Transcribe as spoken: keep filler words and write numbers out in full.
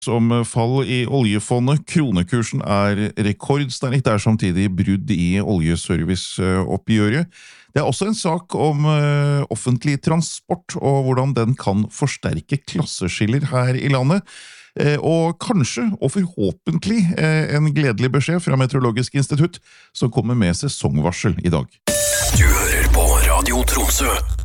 Som fall i oljefondet, kronekursen er rekordsterk, det er samtidig brudd i oljeserviceoppgjøret. Det er også en sak om offentlig transport og hvordan den kan forsterke klasseskiller her i landet. Og kanskje, og forhåpentlig, en gledelig beskjed fra Meteorologisk institutt som kommer med sesongvarsel i dag. Du hører på Radio Tromsø.